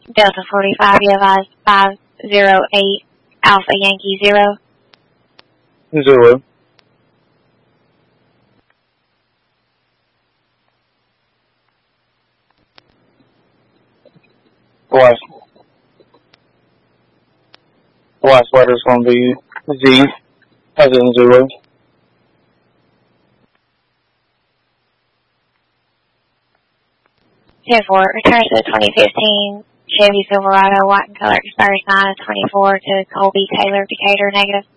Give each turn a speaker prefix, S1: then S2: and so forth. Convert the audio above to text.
S1: Delta 45, you advised 508 Alpha Yankee 0.
S2: 0. Last letter is going to be Z, as in 0.
S1: Airport returns to the 2015 Chevy Silverado, white in color, expires 9/24 to Colby Taylor, Decatur, negative.